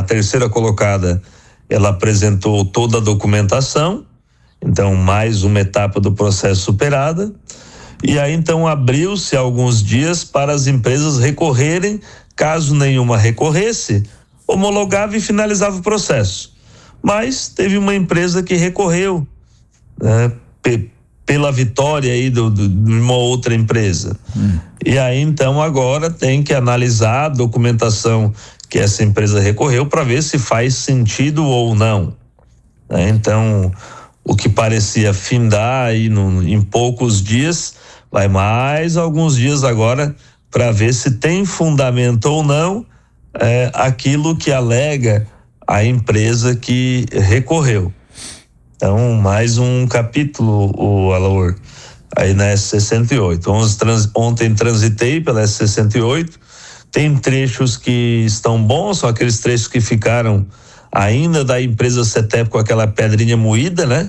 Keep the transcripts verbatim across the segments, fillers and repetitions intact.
terceira colocada, ela apresentou toda a documentação, então mais uma etapa do processo superada, e aí então abriu-se alguns dias para as empresas recorrerem. Caso nenhuma recorresse, homologava e finalizava o processo. Mas teve uma empresa que recorreu, né, pe, pela vitória aí do, do, de uma outra empresa. Hum. E aí então agora tem que analisar a documentação que essa empresa recorreu para ver se faz sentido ou não. Né? Então, o que parecia findar aí no, em poucos dias, vai mais alguns dias agora para ver se tem fundamento ou não é, aquilo que alega a empresa que recorreu. Então, mais um capítulo, o Alaor, aí na S sessenta e oito. Trans, ontem transitei pela S sessenta e oito, tem trechos que estão bons, são aqueles trechos que ficaram ainda da empresa CETEP com aquela pedrinha moída, né?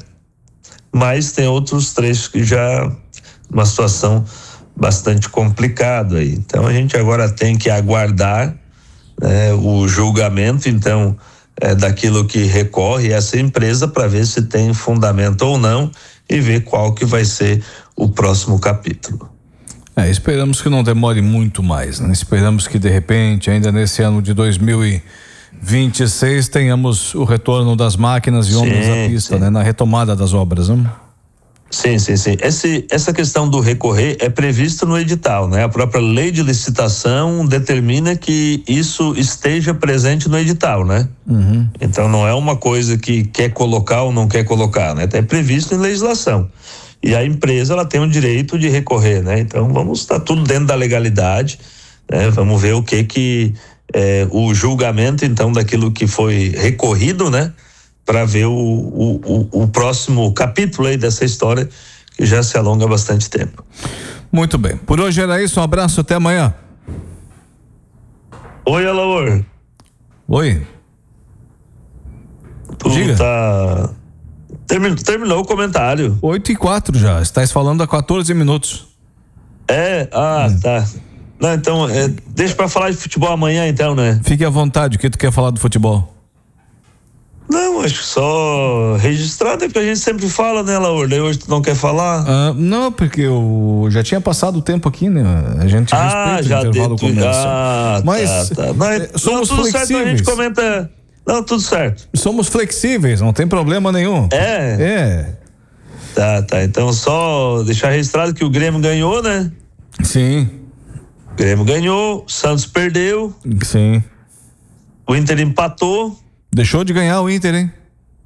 Mas tem outros trechos que já uma situação bastante complicado aí. Então a gente agora tem que aguardar, né, o julgamento então é, daquilo que recorre essa empresa para ver se tem fundamento ou não e ver qual que vai ser o próximo capítulo. É, esperamos que não demore muito mais, né? Esperamos que de repente ainda nesse ano de dois mil e vinte e seis tenhamos o retorno das máquinas e ônibus à pista, né? Na retomada das obras, né? Sim, sim, sim. Esse, essa questão do recorrer é prevista no edital, né? A própria lei de licitação determina que isso esteja presente no edital, né? Uhum. Então não é uma coisa que quer colocar ou não quer colocar, né? É previsto em legislação. E a empresa, ela tem o direito de recorrer, né? Então vamos estar tudo dentro da legalidade, né? Vamos ver o que que é, o julgamento então daquilo que foi recorrido, né? Para ver o, o, o, o próximo capítulo aí dessa história que já se alonga há bastante tempo. Muito bem. Por hoje era isso. Um abraço. Até amanhã. Oi, Alaor. Oi. Tu Diga. Tá... Terminou, terminou o comentário. Oito e quatro já. Estás falando há quatorze minutos. É? Ah, é. Tá. Não, então, é, deixa para falar de futebol amanhã então, né? Fique à vontade. O que tu quer falar do futebol? Não, acho que só registrado é porque a gente sempre fala, né, Laura? Hoje tu não quer falar? Ah, não, porque eu já tinha passado o tempo aqui, né? A gente ah, respeita já o intervalo de, comercial. Ah, mas tá, tá. Não, é, somos não, tudo flexíveis. Certo, a gente comenta. Não, tudo certo. Somos flexíveis, não tem problema nenhum. É? É. Tá, tá. Então só deixar registrado que o Grêmio ganhou, né? Sim. O Grêmio ganhou, o Santos perdeu. Sim. O Inter empatou. Deixou de ganhar o Inter, hein?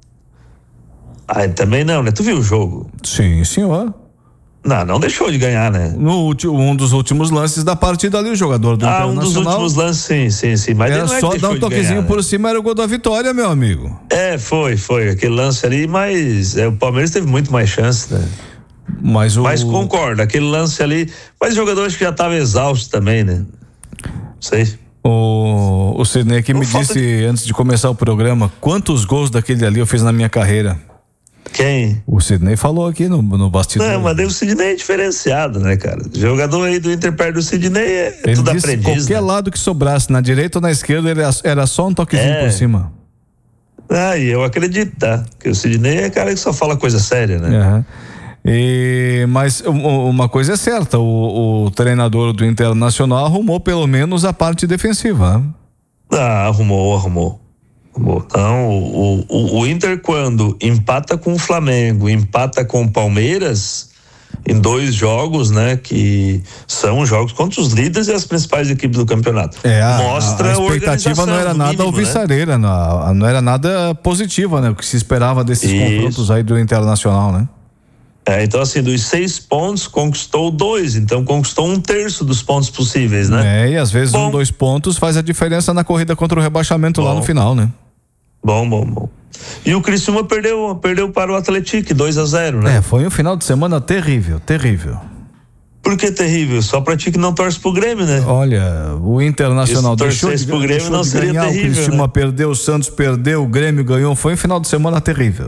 Ah, também não, né? Tu viu o jogo? Sim, senhor. Não, não deixou de ganhar, né? No último, um dos últimos lances da partida ali, o jogador do ah, Internacional. Ah, um dos últimos lances, sim, sim, sim. Mas era não é só dar um toquezinho ganhar, por né? cima, era o gol da vitória, meu amigo. É, foi, foi. Aquele lance ali, mas é, o Palmeiras teve muito mais chance, né? Mas, o... mas concordo, aquele lance ali. Mas o jogador acho que já estava exausto também, né? Não sei. O, o Sidney aqui não me disse, de... antes de começar o programa, quantos gols daquele ali eu fiz na minha carreira. Quem? O Sidney falou aqui no, no bastidor. Não, mas o Sidney é diferenciado, né, cara? O jogador aí do Inter perto do Sidney é ele tudo disse aprendiz, qualquer né? lado que sobrasse, na direita ou na esquerda, era, era só um toquezinho é. por cima. Ah, e eu acredito, tá? Porque o Sidney é cara que só fala coisa séria, né? Uhum. E, mas uma coisa é certa, o, o treinador do Internacional arrumou pelo menos a parte defensiva. Ah, arrumou, arrumou. arrumou. Então, o, o, o Inter quando empata com o Flamengo, empata com o Palmeiras, em dois jogos, né, que são jogos contra os líderes e as principais equipes do campeonato. É, a, Mostra a expectativa não era nada mínimo, alvissareira, né? não, não era nada positiva, né, o que se esperava desses Isso. confrontos aí do Internacional, né? É, então assim, dos seis pontos conquistou dois, então conquistou um terço dos pontos possíveis, né? É, e às vezes bom, um, dois pontos faz a diferença na corrida contra o rebaixamento bom, lá no final, né? Bom, bom, bom. E o Criciúma perdeu, perdeu para o Atlético, dois a zero, né? É, foi um final de semana terrível, terrível. Por que terrível? Só pra ti que não torce pro Grêmio, né? Olha, o Internacional deixou de, pro Grêmio deixou não de seria ganhar, terrível, o Criciúma né? perdeu, o Santos perdeu, o Grêmio ganhou, foi um final de semana terrível.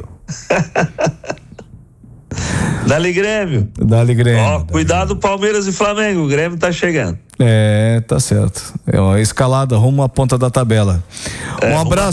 Dá-lhe Grêmio. Dá-lhe Grêmio. Ó, cuidado Palmeiras e Flamengo, o Grêmio tá chegando. É, tá certo. É uma escalada rumo à ponta da tabela. É, um abraço.